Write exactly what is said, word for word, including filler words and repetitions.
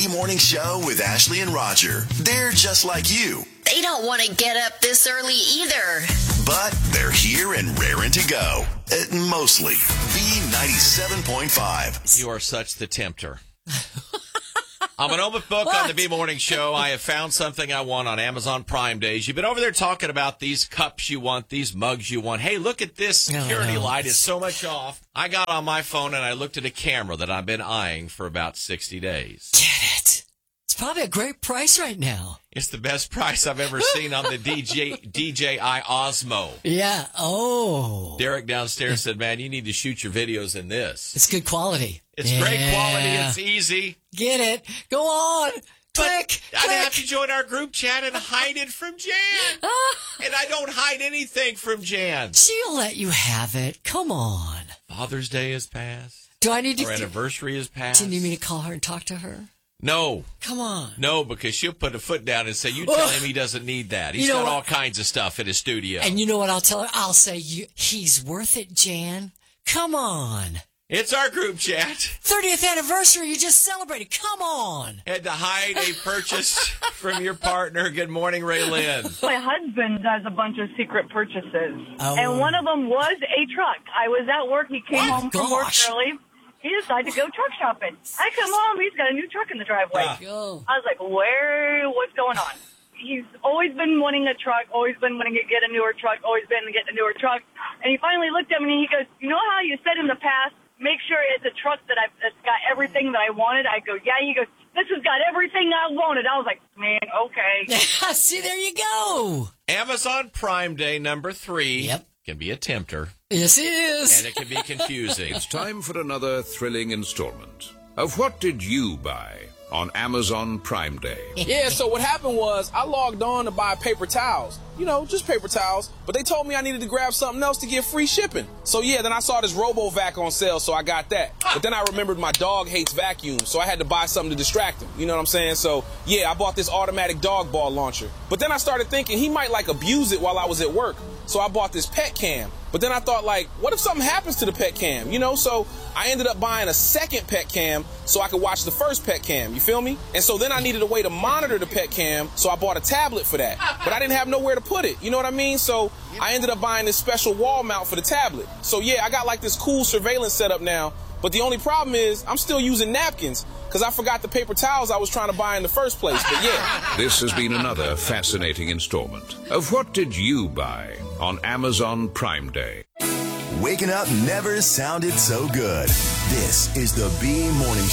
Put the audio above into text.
B Morning Show with Ashley and Roger. They're just like you. They don't want to get up this early either. But they're here and raring to go. Uh, mostly. B ninety-seven point five. You are such the tempter. I'm an open book What? on the B Morning Show. I have found something I want on Amazon Prime Days. You've been over there talking about these cups you want, these mugs you want. Hey, look at this security no. light. It's so much off. I got on my phone and I looked at a camera that I've been eyeing for about sixty days. Get it. It's probably a great price right now. It's the best price I've ever seen on the D J, D J I Osmo. Yeah. Oh. Derek downstairs said, man, you need to shoot your videos in this. It's good quality. It's yeah. great quality. It's easy. Get it. Go on. Click. But I'd click. have to join our group chat and hide it from Jan. And I don't hide anything from Jan. She'll let you have it. Come on. Father's Day has passed. Do I need to... Our anniversary has passed. Do you need me to call her and talk to her? No. Come on. No, because she'll put a foot down and say, you tell him he doesn't need that. He's You know got what? all kinds of stuff in his studio. And you know what I'll tell her? I'll say, you, he's worth it, Jan. Come on. It's our group chat. thirtieth anniversary, you just celebrated. Come on. Had to hide a purchase from your partner. Good morning, Ray Lynn. My husband does a bunch of secret purchases, Oh. and one of them was a truck. I was at work. He came Oh, home from work gosh. early. He decided to go truck shopping. I come home. He's got a new truck in the driveway. Ah. Go. I was like, where, what's going on? He's always been wanting a truck, always been wanting to get a newer truck, always been getting a newer truck. And he finally looked at me and he goes, you know how you said in the past, make sure it's a truck that I've, that's got everything that I wanted? I go, yeah. He goes, this has got everything I wanted. I was like, man, okay. See, there you go. Amazon Prime Day number three Yep. can be a tempter, Yes, it is. and it can be confusing. It's time for another thrilling installment of What Did You Buy on Amazon Prime Day. Yeah, so what happened was I logged on to buy paper towels. You know, just paper towels. But they told me I needed to grab something else to get free shipping. So yeah, then I saw this RoboVac on sale, so I got that. But then I remembered my dog hates vacuums, so I had to buy something to distract him. You know what I'm saying? So yeah, I bought this automatic dog ball launcher. But then I started thinking he might like abuse it while I was at work. So I bought this pet cam. But then I thought, like, what if something happens to the pet cam? You know, so I ended up buying a second pet cam so I could watch the first pet cam. You feel me? And so then I needed a way to monitor the pet cam, so I bought a tablet for that. But I didn't have nowhere to put it. You know what I mean? So I ended up buying this special wall mount for the tablet. So yeah, I got like this cool surveillance setup now. But the only problem is I'm still using napkins because I forgot the paper towels I was trying to buy in the first place. But yeah. This has been another fascinating installment of What Did You Buy on Amazon Prime Day. Waking up never sounded so good. This is the B Morning